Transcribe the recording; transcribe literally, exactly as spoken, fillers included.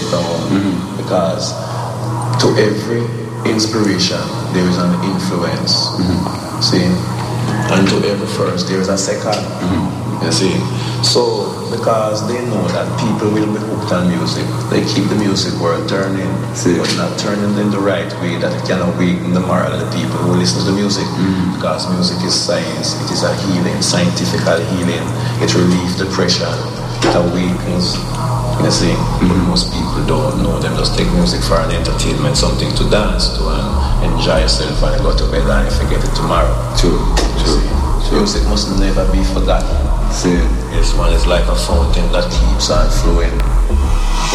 down Mm-hmm. because to every inspiration there is an influence. Mm-hmm. See, and to every first there is a second. Mm-hmm. You see, so because they know that people will be hooked on music, they keep the music world turning, see, but not turning in the right way that it can awaken the moral of the people who listen to the music. Mm-hmm. Because music is science, it is a healing, scientifical healing. It relieves depression, it awakens. You see, mm-hmm. but most people don't know. Them just take music for an entertainment, something to dance to and enjoy yourself and go to bed and forget it tomorrow. True, true. True. Music must never be forgotten. See, this one is like a fountain that keeps on flowing.